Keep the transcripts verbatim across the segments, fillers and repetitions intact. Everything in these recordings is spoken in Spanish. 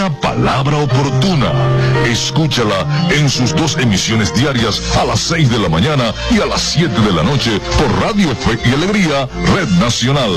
Una palabra oportuna. Escúchala en sus dos emisiones diarias a las seis de la mañana y a las siete de la noche por Radio Fe y Alegría, Red Nacional.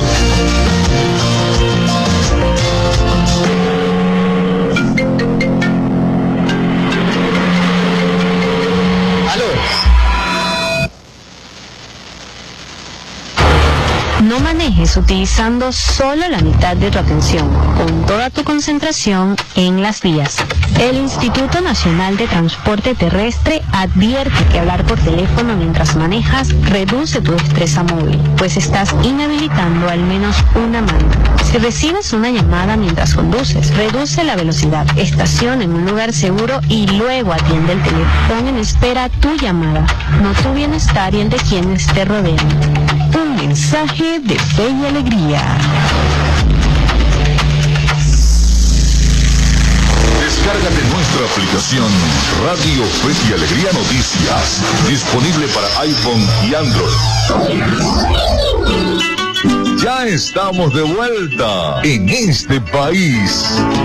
No manejes utilizando solo la mitad de tu atención, con toda tu concentración en las vías. El Instituto Nacional de Transporte Terrestre advierte que hablar por teléfono mientras manejas reduce tu destreza móvil, pues estás inhabilitando al menos una mano. Si recibes una llamada mientras conduces, reduce la velocidad, estaciona en un lugar seguro y luego atiende el teléfono. Pon en espera tu llamada, no tu bienestar y el de quienes te rodean. Un mensaje de Fe y Alegría. Descárgate nuestra aplicación Radio Fe y Alegría Noticias, disponible para iPhone y Android. Ya estamos de vuelta en este país.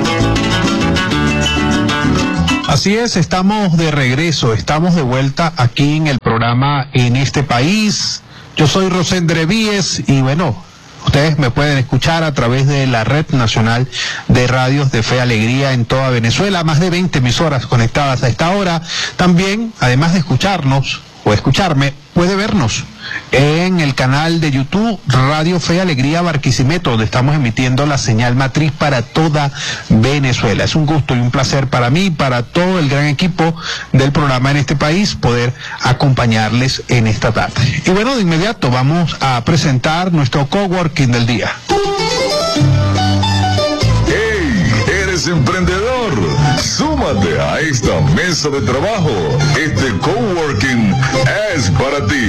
Así es, estamos de regreso, estamos de vuelta aquí en el programa En este país. Yo soy Rosendre Víez y bueno, ustedes me pueden escuchar a través de la Red Nacional de Radios de Fe y Alegría en toda Venezuela, más de veinte emisoras conectadas a esta hora. También, además de escucharnos o escucharme, puede vernos en el canal de YouTube Radio Fe y Alegría Barquisimeto, donde estamos emitiendo la señal matriz para toda Venezuela. Es un gusto y un placer para mí, para todo el gran equipo del programa En este país, poder acompañarles en esta tarde. Y bueno, de inmediato vamos a presentar nuestro coworking del día. ¿Eres emprendedor? Súmate a esta mesa de trabajo. Este coworking es para ti.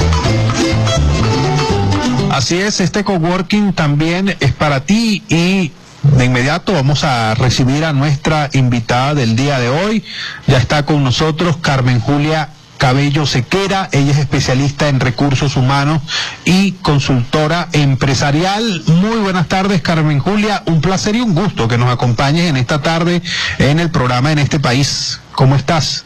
Así es, este coworking también es para ti y de inmediato vamos a recibir a nuestra invitada del día de hoy. Ya está con nosotros Carmen Julia Cabello Sequera. Ella es especialista en recursos humanos y consultora empresarial. Muy buenas tardes, Carmen Julia. Un placer y un gusto que nos acompañes en esta tarde en el programa En este país. ¿Cómo estás?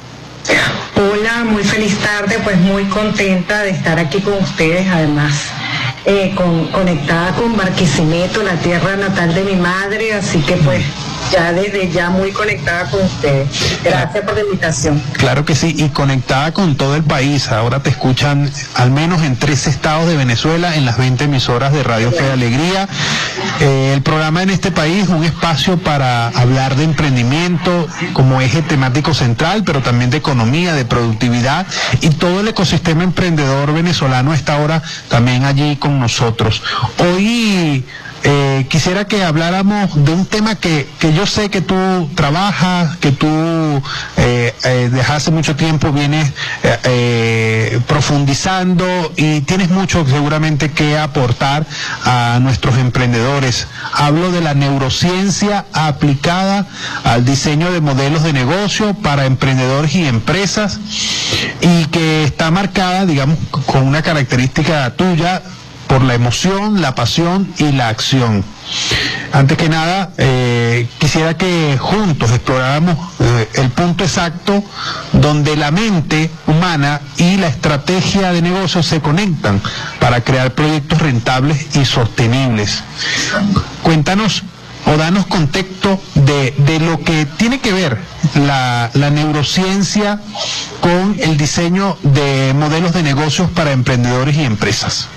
Hola, muy feliz tarde, pues muy contenta de estar aquí con ustedes, además eh, con, conectada con Barquisimeto, la tierra natal de mi madre, así que pues ya desde ya muy conectada con ustedes. Gracias por la invitación. Claro que sí, y conectada con todo el país. Ahora te escuchan al menos en tres estados de Venezuela, en las veinte emisoras de Radio Fe y Alegría. Eh, el programa En este país, un espacio para hablar de emprendimiento como eje temático central, pero también de economía, de productividad y todo el ecosistema emprendedor venezolano está ahora también allí con nosotros. Hoy Eh, quisiera que habláramos de un tema que, que yo sé que tú trabajas, que tú eh, eh, desde hace mucho tiempo vienes eh, eh, profundizando y tienes mucho seguramente que aportar a nuestros emprendedores. Hablo de la neurociencia aplicada al diseño de modelos de negocio para emprendedores y empresas y que está marcada, digamos, con una característica tuya, por la emoción, la pasión y la acción. Antes que nada, eh, quisiera que juntos exploráramos eh, el punto exacto donde la mente humana y la estrategia de negocio se conectan para crear proyectos rentables y sostenibles. Cuéntanos o danos contexto de, de lo que tiene que ver la, la neurociencia con el diseño de modelos de negocios para emprendedores y empresas.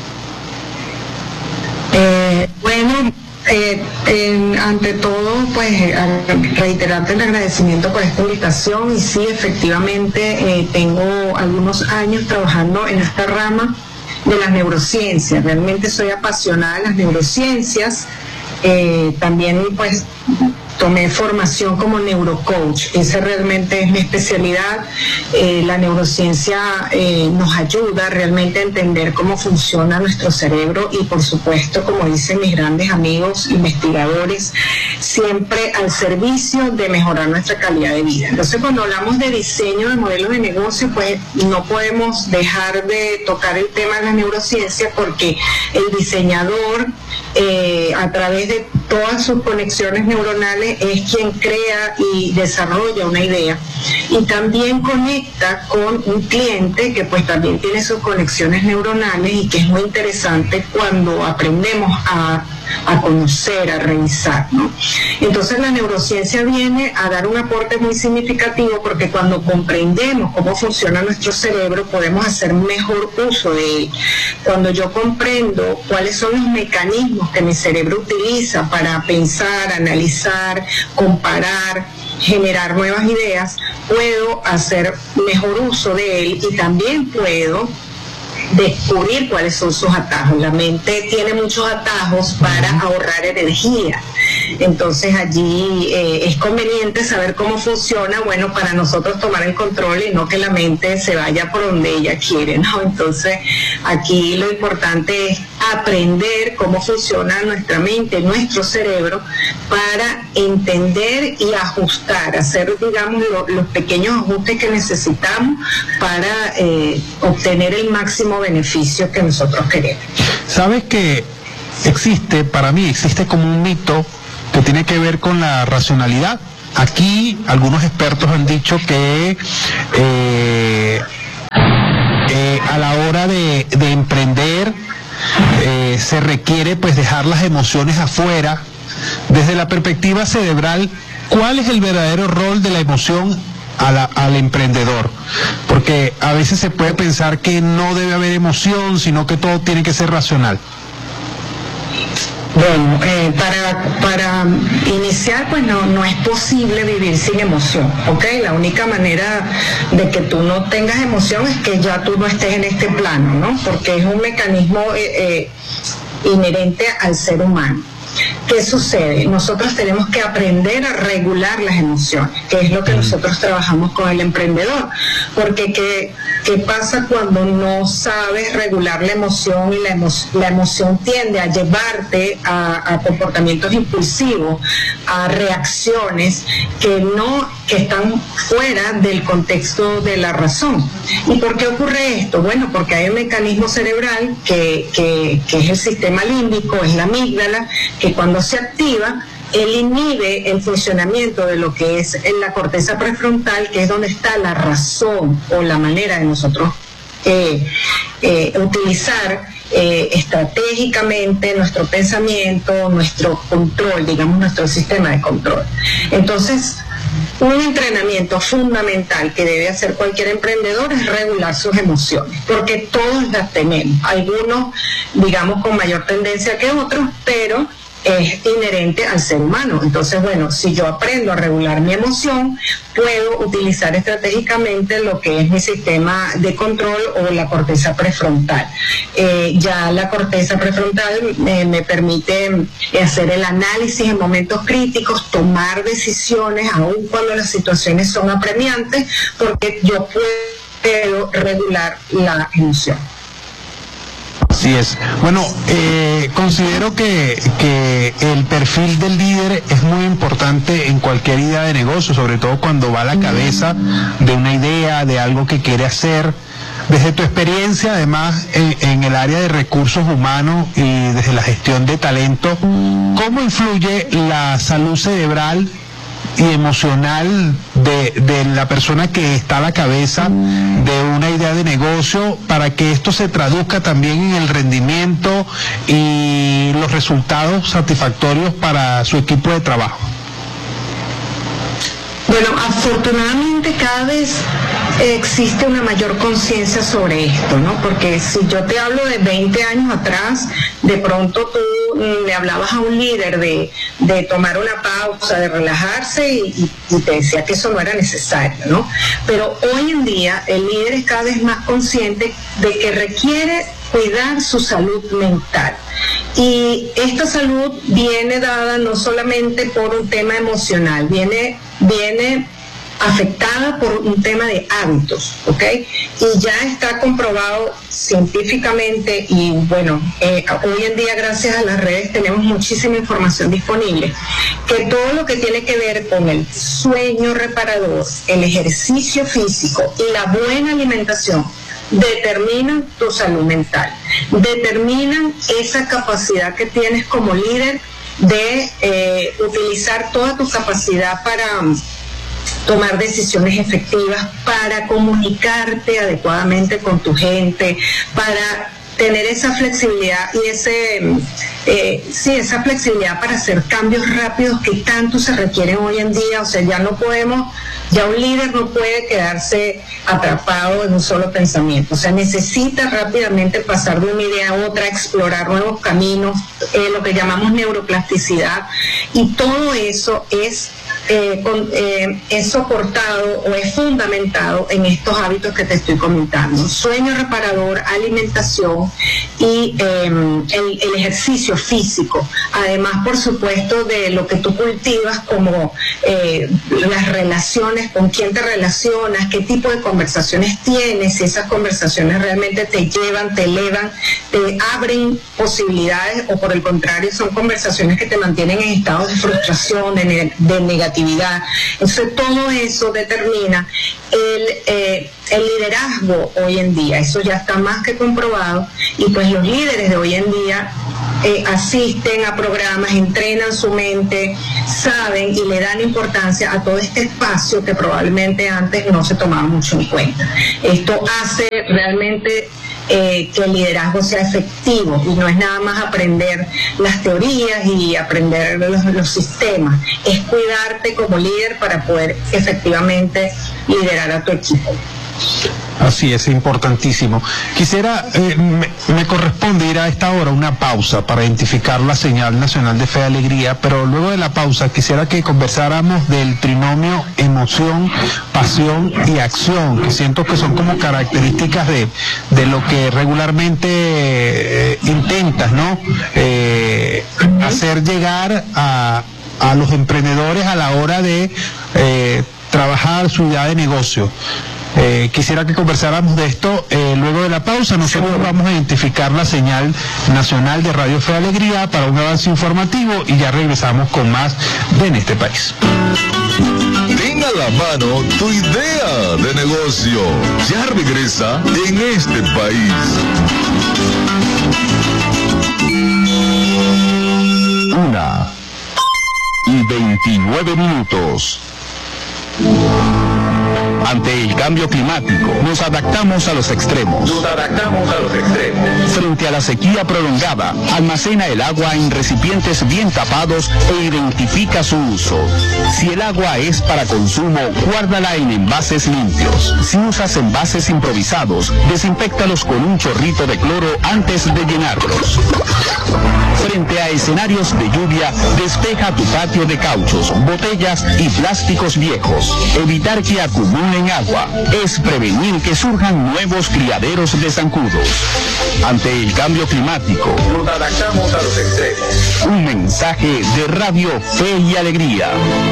Eh, bueno, eh, eh, ante todo, pues reiterarte el agradecimiento por esta invitación y sí, efectivamente, eh, tengo algunos años trabajando en esta rama de las neurociencias. Realmente soy apasionada de las neurociencias. Eh, también, pues, tomé formación como neurocoach. Esa realmente es mi especialidad. Eh, la neurociencia eh, nos ayuda realmente a entender cómo funciona nuestro cerebro y, por supuesto, como dicen mis grandes amigos investigadores, siempre al servicio de mejorar nuestra calidad de vida. Entonces, cuando hablamos de diseño de modelos de negocio, pues no podemos dejar de tocar el tema de la neurociencia porque el diseñador eh, a través de todas sus conexiones neuronales es quien crea y desarrolla una idea, y también conecta con un cliente que pues también tiene sus conexiones neuronales, y que es muy interesante cuando aprendemos a a conocer, a revisar, ¿no? Entonces la neurociencia viene a dar un aporte muy significativo, porque cuando comprendemos cómo funciona nuestro cerebro podemos hacer mejor uso de él. Cuando yo comprendo cuáles son los mecanismos que mi cerebro utiliza para pensar, analizar, comparar, generar nuevas ideas, puedo hacer mejor uso de él, y también puedo descubrir cuáles son sus atajos. La mente tiene muchos atajos para ahorrar energía. Entonces allí eh, es conveniente saber cómo funciona, bueno, para nosotros tomar el control y no que la mente se vaya por donde ella quiere, ¿no? Entonces aquí lo importante es aprender cómo funciona nuestra mente, nuestro cerebro, para entender y ajustar, hacer, digamos, lo, los pequeños ajustes que necesitamos para eh, obtener el máximo beneficio que nosotros queremos. ¿Sabes que existe, para mí, existe como un mito que tiene que ver con la racionalidad? Aquí algunos expertos han dicho que eh, eh, a la hora de, de emprender eh, se requiere pues dejar las emociones afuera. Desde la perspectiva cerebral, ¿cuál es el verdadero rol de la emoción a la, al emprendedor? Porque a veces se puede pensar que no debe haber emoción, sino que todo tiene que ser racional. Bueno, eh, para, para iniciar, pues no, no es posible vivir sin emoción, ¿ok? La única manera de que tú no tengas emoción es que ya tú no estés en este plano, ¿no? Porque es un mecanismo eh, eh, inherente al ser humano. ¿Qué sucede? Nosotros tenemos que aprender a regular las emociones, que es lo que nosotros trabajamos con el emprendedor, porque ¿qué, qué pasa cuando no sabes regular la emoción y la, emo la emoción tiende a llevarte a, a comportamientos impulsivos, a reacciones que no, que están fuera del contexto de la razón? ¿Y por qué ocurre esto? Bueno, porque hay un mecanismo cerebral que, que, que es el sistema límbico, es la amígdala, que cuando se activa, él inhibe el funcionamiento de lo que es en la corteza prefrontal, que es donde está la razón o la manera de nosotros eh, eh, utilizar eh, estratégicamente nuestro pensamiento, nuestro control, digamos, nuestro sistema de control. Entonces, un entrenamiento fundamental que debe hacer cualquier emprendedor es regular sus emociones, porque todos las tenemos, algunos, digamos, con mayor tendencia que otros, pero es inherente al ser humano. Entonces, bueno, si yo aprendo a regular mi emoción, puedo utilizar estratégicamente lo que es mi sistema de control o la corteza prefrontal. Eh, ya la corteza prefrontal eh, me permite hacer el análisis en momentos críticos, tomar decisiones, aun cuando las situaciones son apremiantes, porque yo puedo regular la emoción. Así es. Bueno, eh, considero que, que el perfil del líder es muy importante en cualquier idea de negocio, sobre todo cuando va a la cabeza de una idea, de algo que quiere hacer. Desde tu experiencia, además, en, en el área de recursos humanos y desde la gestión de talento, ¿cómo influye la salud cerebral y emocional de, de la persona que está a la cabeza de una idea de negocio para que esto se traduzca también en el rendimiento y los resultados satisfactorios para su equipo de trabajo? Bueno, afortunadamente cada vez existe una mayor conciencia sobre esto, ¿no? Porque si yo te hablo de veinte años atrás, de pronto tú le hablabas a un líder de, de tomar una pausa, de relajarse y, y te decía que eso no era necesario, ¿no? Pero hoy en día el líder es cada vez más consciente de que requiere cuidar su salud mental. Y esta salud viene dada no solamente por un tema emocional, viene, viene afectada por un tema de hábitos, ¿ok? Y ya está comprobado científicamente y bueno, eh, hoy en día gracias a las redes tenemos muchísima información disponible, que todo lo que tiene que ver con el sueño reparador, el ejercicio físico y la buena alimentación determinan tu salud mental, determinan esa capacidad que tienes como líder de eh, utilizar toda tu capacidad para um, tomar decisiones efectivas, para comunicarte adecuadamente con tu gente, para tener esa flexibilidad y ese eh, sí, esa flexibilidad para hacer cambios rápidos que tanto se requieren hoy en día. O sea, ya no podemos, ya un líder no puede quedarse atrapado en un solo pensamiento, o sea, necesita rápidamente pasar de una idea a otra, explorar nuevos caminos, eh, lo que llamamos neuroplasticidad, y todo eso es Eh, con, eh, es soportado o es fundamentado en estos hábitos que te estoy comentando: sueño reparador, alimentación y eh, el, el ejercicio físico, además por supuesto de lo que tú cultivas como eh, las relaciones, con quién te relacionas, qué tipo de conversaciones tienes, si esas conversaciones realmente te llevan, te elevan, te abren posibilidades, o por el contrario son conversaciones que te mantienen en estados de frustración, de, ne de negatividad. Entonces todo eso determina el, eh, el liderazgo hoy en día. Eso ya está más que comprobado, y pues los líderes de hoy en día eh, asisten a programas, entrenan su mente, saben y le dan importancia a todo este espacio que probablemente antes no se tomaba mucho en cuenta. Esto hace realmente Eh, que el liderazgo sea efectivo, y no es nada más aprender las teorías y aprender los, los sistemas, es cuidarte como líder para poder efectivamente liderar a tu equipo. Así es, importantísimo. Quisiera, eh, me, me corresponde ir a esta hora una pausa para identificar la señal nacional de fe y alegría, pero luego de la pausa quisiera que conversáramos del trinomio emoción, pasión y acción, que siento que son como características de, de lo que regularmente eh, intentas, ¿no? Eh, hacer llegar a, a los emprendedores a la hora de eh, trabajar su idea de negocio. Eh, quisiera que conversáramos de esto eh, luego de la pausa. Nosotros vamos a identificar la señal nacional de Radio Fe y Alegría para un avance informativo, y ya regresamos con más de En este País. Tenga a la mano tu idea de negocio. Ya regresa En este País. Una y veintinueve minutos. Ante el cambio climático, nos adaptamos a los extremos. Nos adaptamos a los extremos. Frente a la sequía prolongada, almacena el agua en recipientes bien tapados e identifica su uso. Si el agua es para consumo, guárdala en envases limpios. Si usas envases improvisados, desinféctalos con un chorrito de cloro antes de llenarlos. Frente a escenarios de lluvia, despeja tu patio de cauchos, botellas y plásticos viejos. Evitar que acumulen agua es prevenir que surjan nuevos criaderos de zancudos. Ante el cambio climático, nos adaptamos a los extremos. Un mensaje de Radio Fe y Alegría.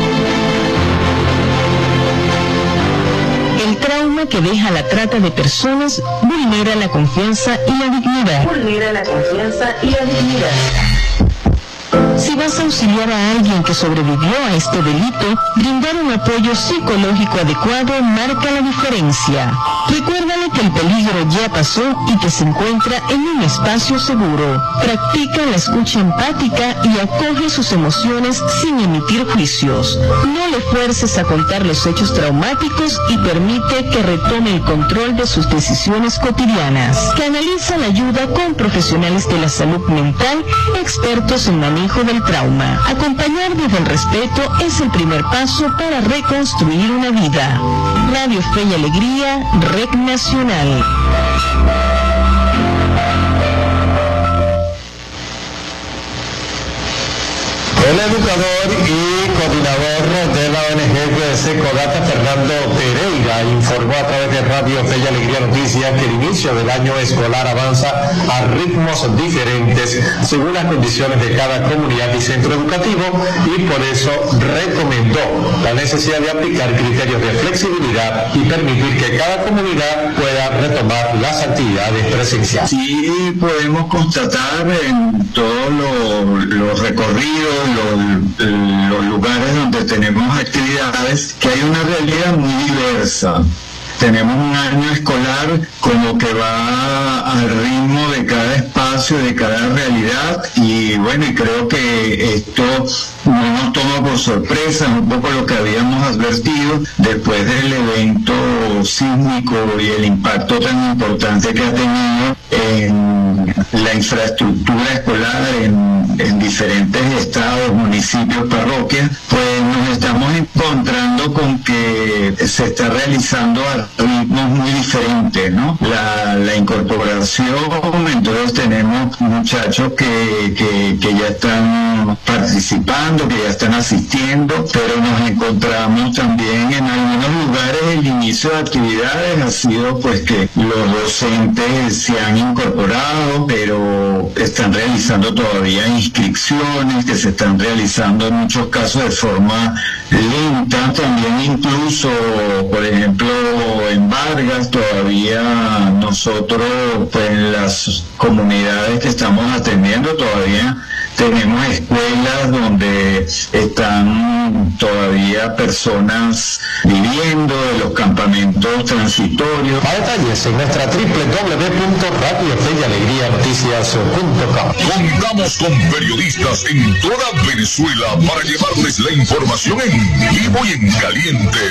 El trauma que deja la trata de personas vulnera la confianza y la dignidad. Vulnera la confianza y la dignidad. Si vas a auxiliar a alguien que sobrevivió a este delito, brindar un apoyo psicológico adecuado marca la diferencia. Recuérdale que el peligro ya pasó y que se encuentra en un espacio seguro. Practica la escucha empática y acoge sus emociones sin emitir juicios. No le fuerces a contar los hechos traumáticos y permite que retome el control de sus decisiones cotidianas. Canaliza la ayuda con profesionales de la salud mental, expertos en manejo del trauma. Acompañar desde el respeto es el primer paso para reconstruir una vida. Radio Fe y Alegría, Red Nacional. El educador y coordinador de la O N G Secodata, Fernando Pereira, informó a través de Radio Fe y Alegría Noticias que el inicio del año escolar avanza a ritmos diferentes según las condiciones de cada comunidad y centro educativo, y por eso recomendó la necesidad de aplicar criterios de flexibilidad y permitir que cada comunidad pueda retomar las actividades presenciales. Sí, podemos constatar en todos los, los recorridos, los, los lugares donde tenemos actividades, que hay una realidad muy diversa. tenemos un año escolar como que va al ritmo de cada espacio, de cada realidad, y bueno, y creo que esto no nos toma por sorpresa, un poco lo que habíamos advertido después del evento sísmico y el impacto tan importante que ha tenido en la infraestructura escolar en, en diferentes estados, municipios, parroquias. Pues nos estamos encontrando con que se está realizando a ritmos muy diferentes, ¿no? La, la incorporación, entonces tenemos muchachos que, que, que ya están participando, que ya están asistiendo, pero nos encontramos también en algunos lugares el inicio de actividades ha sido pues que los docentes se han incorporado, pero están realizando todavía inscripciones que se están realizando en muchos casos de forma lenta. También incluso, por ejemplo, en Vargas todavía nosotros pues en las comunidades que estamos atendiendo todavía tenemos escuelas donde están todavía personas viviendo de los campamentos transitorios. Más detalles en nuestra doble u doble u doble u punto radio fe y alegría noticias punto com. Contamos con periodistas en toda Venezuela para llevarles la información en vivo y en caliente.